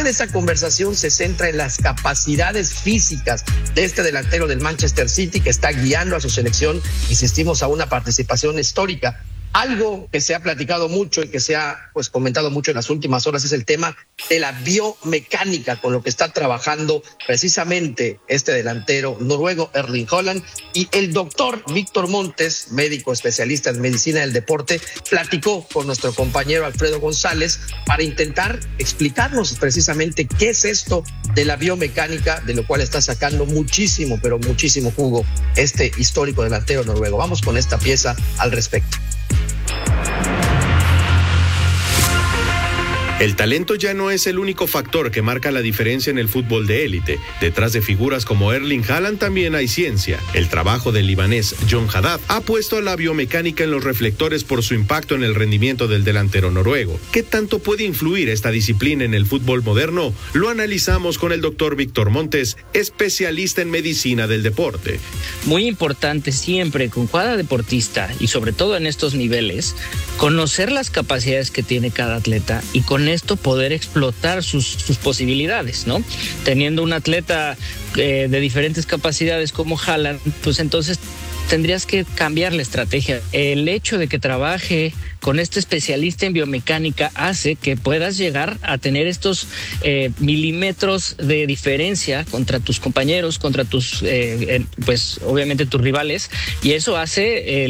Parte de esa conversación se centra en las capacidades físicas de este delantero del Manchester City que está guiando a su selección, insistimos, a una participación histórica. Algo que se ha platicado mucho y que se ha comentado mucho en las últimas horas es el tema de la biomecánica, con lo que está trabajando precisamente este delantero noruego Erling Haaland. Y el doctor Víctor Montes, médico especialista en medicina del deporte, platicó con nuestro compañero Alfredo González para intentar explicarnos precisamente qué es esto de la biomecánica, de lo cual está sacando muchísimo, pero muchísimo jugo este histórico delantero noruego. Vamos con esta pieza al respecto. El talento ya no es el único factor que marca la diferencia en el fútbol de élite. Detrás de figuras como Erling Haaland también hay ciencia. El trabajo del libanés Jon Haddad ha puesto a la biomecánica en los reflectores por su impacto en el rendimiento del delantero noruego. ¿Qué tanto puede influir esta disciplina en el fútbol moderno? Lo analizamos con el doctor Víctor Montes, especialista en medicina del deporte. Muy importante siempre con cada deportista y sobre todo en estos niveles, conocer las capacidades que tiene cada atleta y con esto poder explotar sus posibilidades, ¿no? Teniendo un atleta de diferentes capacidades como Haaland, pues entonces tendrías que cambiar la estrategia. El hecho de que trabaje con este especialista en biomecánica hace que puedas llegar a tener estos milímetros de diferencia contra tus compañeros, contra tus, pues obviamente tus rivales, y eso hace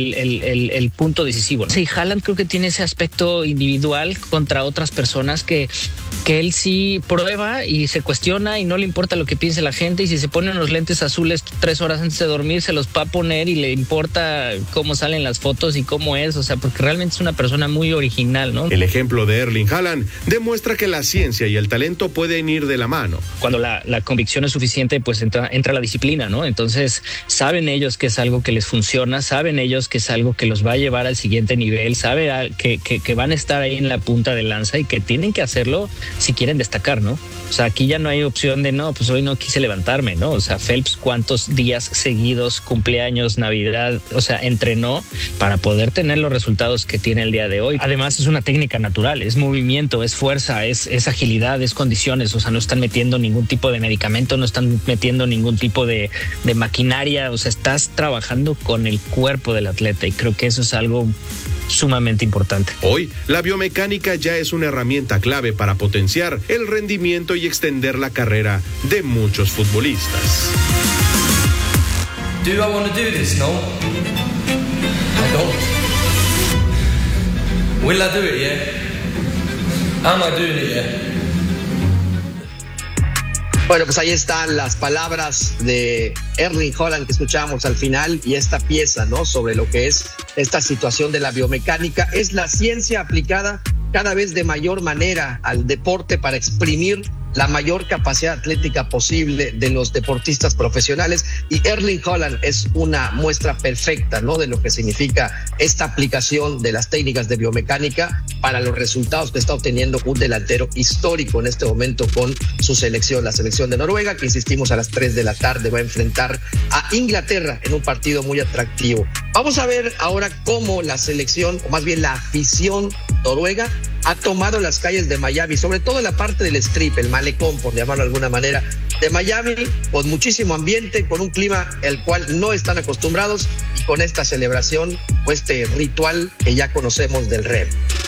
el punto decisivo. Sí, Haaland creo que tiene ese aspecto individual contra otras personas que él sí prueba y se cuestiona y no le importa lo que piense la gente, y si se ponen los lentes azules 3 horas antes de dormir se los va a poner y le importa cómo salen las fotos y cómo es, o sea, porque realmente es una persona muy original, ¿no? El ejemplo de Erling Haaland demuestra que la ciencia y el talento pueden ir de la mano. Cuando la convicción es suficiente, pues entra la disciplina, ¿no? Entonces saben ellos que es algo que les funciona, saben ellos que es algo que los va a llevar al siguiente nivel, saben que van a estar ahí en la punta de lanza y que tienen que hacerlo si quieren destacar, ¿no? O sea, aquí ya no hay opción de no, pues hoy no quise levantarme, ¿no? O sea, Phelps, ¿cuántos días seguidos, cumpleaños, Navidad, o sea, entrenó para poder tener los resultados que tiene el día de hoy? Además, es una técnica natural, es movimiento, es fuerza, es agilidad, es condiciones, o sea, no están metiendo ningún tipo de medicamento, no están metiendo ningún tipo de maquinaria, o sea, estás trabajando con el cuerpo del atleta y creo que eso es algo sumamente importante. Hoy, la biomecánica ya es una herramienta clave para potenciar el rendimiento y extender la carrera de muchos futbolistas. Do I want to do this? No. I don't. Will I do it? Yeah. Am I doing it? Yeah. Bueno, pues ahí están las palabras de Erling Haaland que escuchábamos al final, y esta pieza, ¿no?, sobre lo que es esta situación de la biomecánica. Es la ciencia aplicada cada vez de mayor manera al deporte para exprimir la mayor capacidad atlética posible de los deportistas profesionales, y Erling Haaland es una muestra perfecta, ¿no?, de lo que significa esta aplicación de las técnicas de biomecánica para los resultados que está obteniendo un delantero histórico en este momento con su selección, la selección de Noruega, que insistimos a las 3 de la tarde va a enfrentar a Inglaterra en un partido muy atractivo. Vamos a ver ahora cómo la selección, o más bien la afición noruega, ha tomado las calles de Miami, sobre todo la parte del strip, el malecón, por llamarlo de alguna manera, de Miami, con muchísimo ambiente, con un clima al cual no están acostumbrados, y con esta celebración o este ritual que ya conocemos del rap.